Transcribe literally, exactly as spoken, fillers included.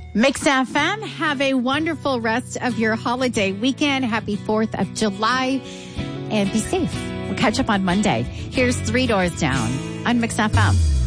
Mix F M, have a wonderful rest of your holiday weekend. Happy fourth of July. And be safe. We'll catch up on Monday. Here's Three Doors Down on Mix F M.